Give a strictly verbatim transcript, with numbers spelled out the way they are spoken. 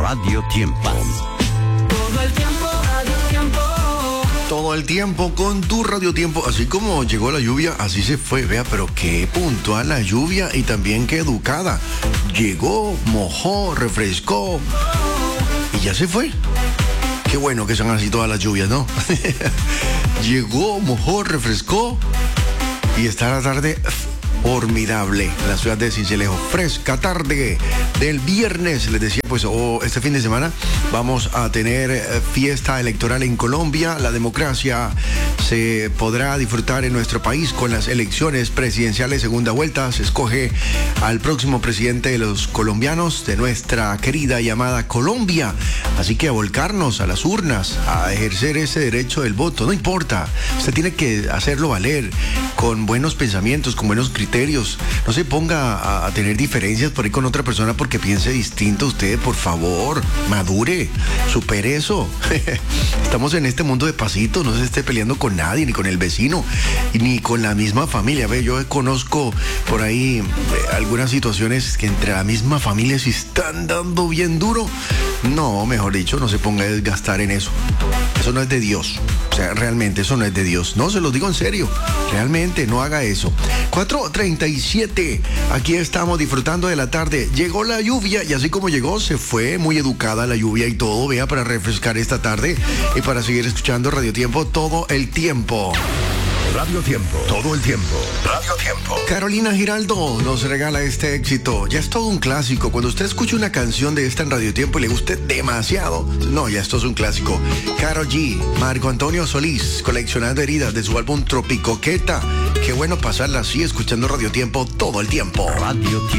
Radio Tiempo. Todo el tiempo, Radio Tiempo. Todo el tiempo con tu Radio Tiempo. Así como llegó la lluvia, así se fue. Vea, pero qué puntual la lluvia y también qué educada. Llegó, mojó, refrescó y ya se fue. Qué bueno que son así todas las lluvias, ¿no? Llegó, mojó, refrescó y está la tarde formidable en la ciudad de Sincelejo. Fresca tarde del viernes. Les decía, pues oh, este fin de semana vamos a tener eh, fiesta electoral en Colombia. La democracia se podrá disfrutar en nuestro país con las elecciones presidenciales segunda vuelta. Se escoge al próximo presidente de los colombianos, de nuestra querida y amada Colombia. Así que a volcarnos a las urnas, a ejercer ese derecho del voto. No importa, usted tiene que hacerlo valer con buenos pensamientos, con buenos criterios. No se ponga a, a tener diferencias por ahí con otra persona porque piense distinto a usted. Por favor, madure, supere eso. Estamos en este mundo de pasitos, no se esté peleando con nadie, ni con el vecino, ni con la misma familia. Ve, yo conozco por ahí eh, algunas situaciones que entre la misma familia se están dando bien duro. No, mejor dicho, no se ponga a desgastar en eso. Eso no es de Dios. O sea, realmente eso no es de Dios. No, se los digo en serio. Realmente no haga eso. cuatro treinta y siete. Aquí estamos disfrutando de la tarde. Llegó la lluvia y así como llegó, se fue muy educada la lluvia y todo. Vea, para refrescar esta tarde y para seguir escuchando Radio Tiempo todo el tiempo. Radio Tiempo. Todo el tiempo. Radio Tiempo. Carolina Giraldo nos regala este éxito. Ya es todo un clásico. Cuando usted escucha una canción de esta en Radio Tiempo y le guste demasiado, no, ya esto es un clásico. Karol G, Marco Antonio Solís, coleccionando heridas de su álbum Tropicoqueta. Qué bueno pasarla así escuchando Radio Tiempo todo el tiempo. Radio Tiempo.